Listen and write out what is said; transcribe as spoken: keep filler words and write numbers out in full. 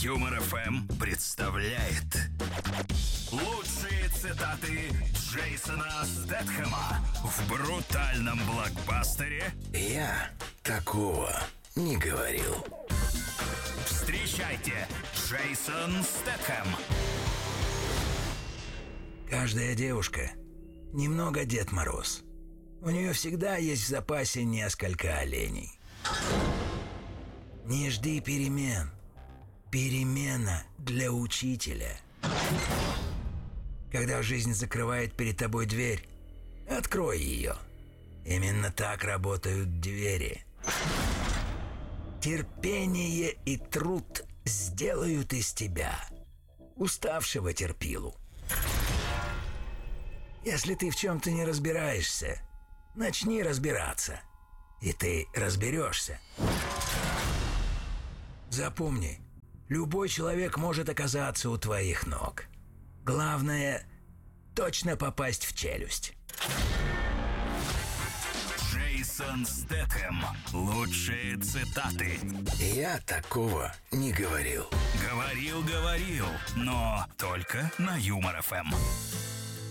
Юмор эф эм представляет лучшие цитаты Джейсона Стэтхэма в брутальном блокбастере «Я такого не говорил». Встречайте, Джейсон Стэтхэм. Каждая девушка немного Дед Мороз. У нее всегда есть в запасе несколько оленей. Не жди перемен. Перемена для учителя. Когда жизнь закрывает перед тобой дверь, открой ее. Именно так работают двери. Терпение и труд сделают из тебя уставшего терпилу. Если ты в чем-то не разбираешься, начни разбираться, и ты разберешься. Запомни, любой человек может оказаться у твоих ног. Главное – точно попасть в челюсть. Джейсон Стэтхэм. Лучшие цитаты. Я такого не говорил. Говорил, говорил, но только на Юмор эф эм.